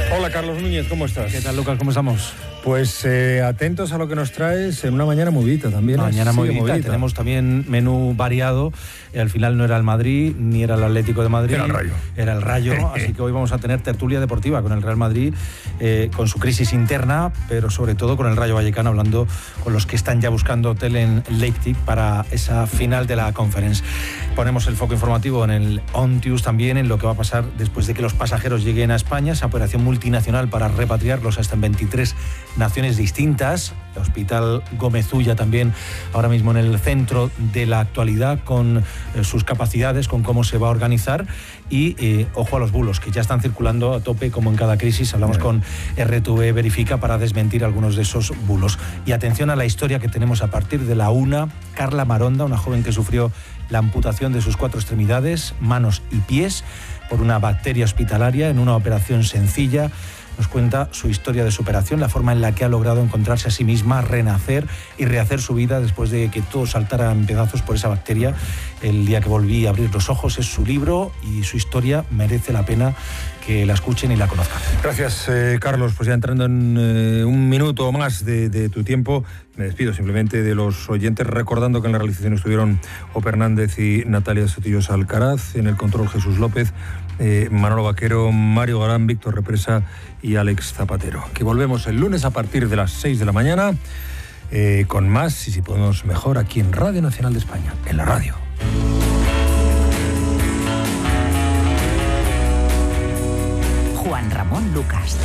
Hola Carlos Núñez, ¿cómo estás? ¿Qué tal, Lucas? ¿Cómo estamos? Pues atentos a lo que nos traes en una mañana movidita también. Mañana movidita. Tenemos también menú variado. Al final no era el Madrid, ni era el Atlético de Madrid. Era el Rayo. Así que hoy vamos a tener tertulia deportiva con el Real Madrid, con su crisis interna, pero sobre todo con el Rayo Vallecano, hablando con los que están ya buscando hotel en Leipzig para esa final de la Conference. Ponemos el foco informativo en el On News también, en lo que va a pasar después de que los pasajeros lleguen a España, esa operación multinacional para repatriarlos hasta en 23 naciones distintas. El Hospital Gómez Ulla también ahora mismo en el centro de la actualidad, con sus capacidades, con cómo se va a organizar y ojo a los bulos que ya están circulando a tope como en cada crisis. Hablamos con RTV Verifica para desmentir algunos de esos bulos. Y atención a la historia que tenemos a partir de la 1. Carla Maronda, una joven que sufrió la amputación de sus 4 extremidades, manos y pies, por una bacteria hospitalaria en una operación sencilla. Nos cuenta su historia de superación, la forma en la que ha logrado encontrarse a sí misma, renacer y rehacer su vida después de que todo saltara en pedazos por esa bacteria. El día que volví a abrir los ojos es su libro y su historia merece la pena que la escuchen y la conozcan. Gracias, Carlos. Pues ya entrando en un minuto más de tu tiempo, me despido simplemente de los oyentes, recordando que en la realización estuvieron Ope Hernández y Natalia Sotillos Alcaraz, en el control Jesús López, Manolo Vaquero, Mario Galán, Víctor Represa y Alex Zapatero. Que volvemos el lunes a partir de las 6 de la mañana con más y si podemos mejor aquí en Radio Nacional de España, en la radio. Juan Ramón Lucas.